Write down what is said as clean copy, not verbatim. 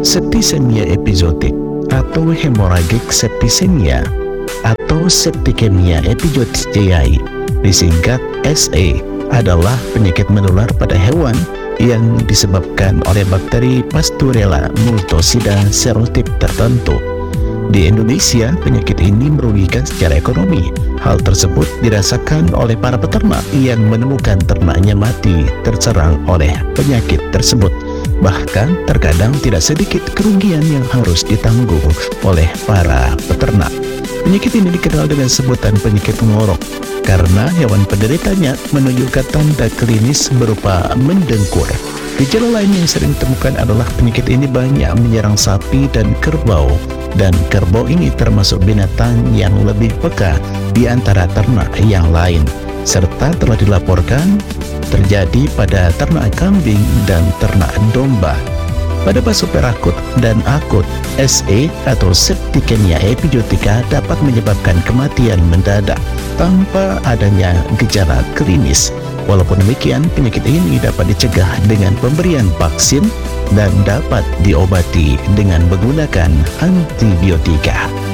Septisemia epizotik atau hemorrhagic septicemia atau septicemia epizooticae, disingkat SA, adalah penyakit menular pada hewan yang disebabkan oleh bakteri Pasteurella multocida serotip tertentu. Di Indonesia, penyakit ini merugikan secara ekonomi. Hal tersebut dirasakan oleh para peternak yang menemukan ternaknya mati terserang oleh penyakit tersebut. Bahkan terkadang tidak sedikit kerugian yang harus ditanggung oleh para peternak. Penyakit ini dikenal dengan sebutan penyakit ngorok karena hewan penderitanya menunjukkan tanda klinis berupa mendengkur. Gejala lain yang sering ditemukan adalah penyakit ini banyak menyerang sapi dan kerbau, dan kerbau ini termasuk binatang yang lebih peka di antara ternak yang lain, serta telah dilaporkan terjadi pada ternak kambing dan ternak domba. Pada fase perakut dan akut, SE atau septicemia epizootica dapat menyebabkan kematian mendadak tanpa adanya gejala klinis. Walaupun demikian, penyakit ini dapat dicegah dengan pemberian vaksin dan dapat diobati dengan menggunakan antibiotika.